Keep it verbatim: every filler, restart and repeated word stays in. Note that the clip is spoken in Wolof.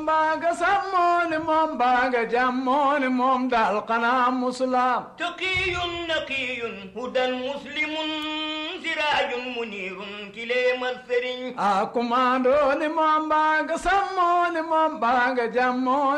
baaga sàmmooni moom baaga jàmmooni moom daal xanaa musulaam taqiyun naqiyun hudan muslimun siraajun munirun kileemal sëriñ a kumaandooni moom baaga sàmmooni moom baaga jàmmooni